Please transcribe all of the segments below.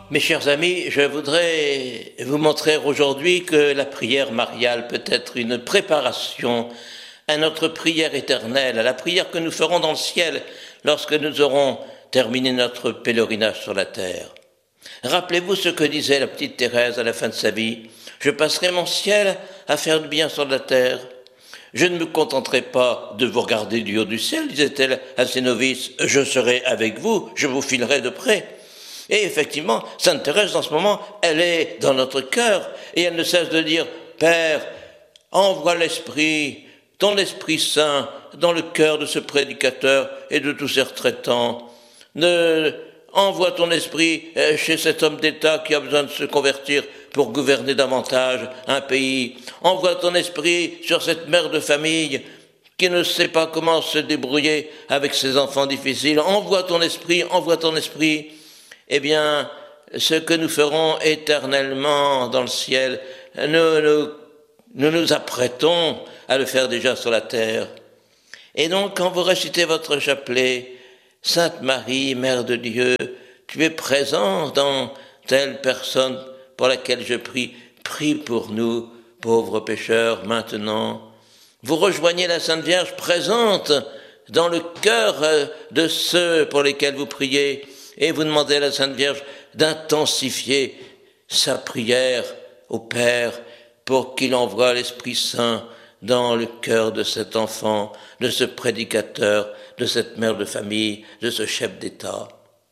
Mes chers amis, je voudrais vous montrer aujourd'hui que la prière mariale peut être une préparation à notre prière éternelle, à la prière que nous ferons dans le ciel lorsque nous aurons terminé notre pèlerinage sur la terre. Rappelez-vous ce que disait la petite Thérèse à la fin de sa vie. « Je passerai mon ciel à faire du bien sur la terre. Je ne me contenterai pas de vous regarder du haut du ciel, disait-elle à ses novices. Je serai avec vous, je vous filerai de près. » Et effectivement, Sainte Thérèse, en ce moment, elle est dans notre cœur et elle ne cesse de dire « Père, envoie l'Esprit, ton Esprit Saint, dans le cœur de ce prédicateur et de tous ses retraitants. Envoie ton Esprit chez cet homme d'État qui a besoin de se convertir pour gouverner davantage un pays. Envoie ton Esprit sur cette mère de famille qui ne sait pas comment se débrouiller avec ses enfants difficiles. Envoie ton Esprit, envoie ton Esprit. » Eh bien, ce que nous ferons éternellement dans le ciel, nous nous apprêtons à le faire déjà sur la terre. Et donc, quand vous récitez votre chapelet, Sainte Marie, Mère de Dieu, tu es présente dans telle personne pour laquelle je prie. Prie pour nous, pauvres pécheurs, maintenant. Vous rejoignez la Sainte Vierge présente dans le cœur de ceux pour lesquels vous priez. Et vous demandez à la Sainte Vierge d'intensifier sa prière au Père pour qu'il envoie l'Esprit Saint dans le cœur de cet enfant, de ce prédicateur, de cette mère de famille, de ce chef d'État.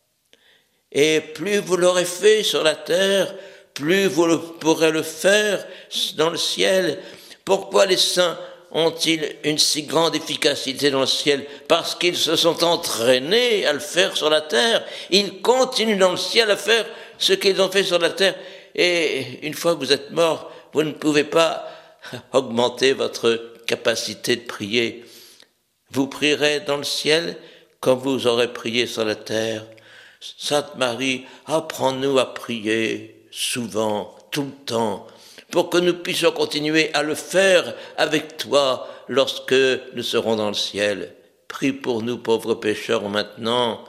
Et plus vous l'aurez fait sur la terre, plus vous pourrez le faire dans le ciel. Pourquoi les saints ont-ils une si grande efficacité dans le ciel? Parce qu'ils se sont entraînés à le faire sur la terre. Ils continuent dans le ciel à faire ce qu'ils ont fait sur la terre. Et une fois que vous êtes mort, vous ne pouvez pas augmenter votre capacité de prier. Vous prierez dans le ciel comme vous aurez prié sur la terre. Sainte Marie, apprends-nous à prier souvent, tout le temps, pour que nous puissions continuer à le faire avec toi lorsque nous serons dans le ciel. Prie pour nous, pauvres pécheurs, maintenant.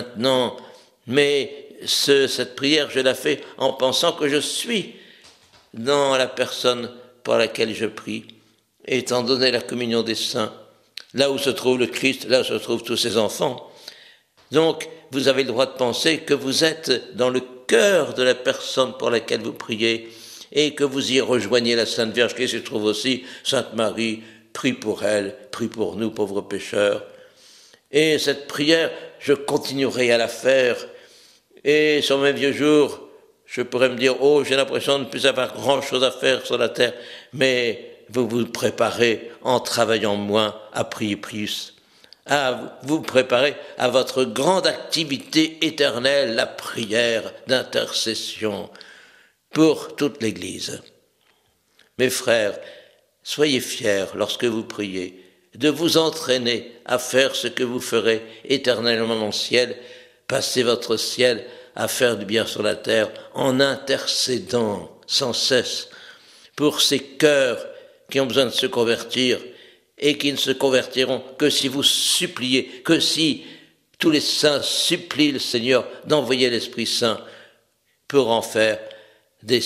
Mais cette prière, je la fais en pensant que je suis dans la personne pour laquelle je prie. Étant donné la communion des saints, là où se trouve le Christ, là où se trouvent tous ses enfants. Donc, vous avez le droit de penser que vous êtes dans le cœur de la personne pour laquelle vous priez, et que vous y rejoignez la Sainte Vierge qui se trouve aussi, Sainte Marie, prie pour elle, prie pour nous, pauvres pécheurs. Et cette prière, je continuerai à la faire. Et sur mes vieux jours, je pourrais me dire, oh, j'ai l'impression de ne plus avoir grand-chose à faire sur la terre, mais vous vous préparez en travaillant moins à prier plus, à vous préparer à votre grande activité éternelle, la prière d'intercession pour toute l'Église. Mes frères, soyez fiers lorsque vous priez de vous entraîner à faire ce que vous ferez éternellement dans le ciel. Passez votre ciel à faire du bien sur la terre en intercédant sans cesse pour ces cœurs qui ont besoin de se convertir et qui ne se convertiront que si vous suppliez, que si tous les saints supplient le Seigneur d'envoyer l'Esprit Saint pour en faire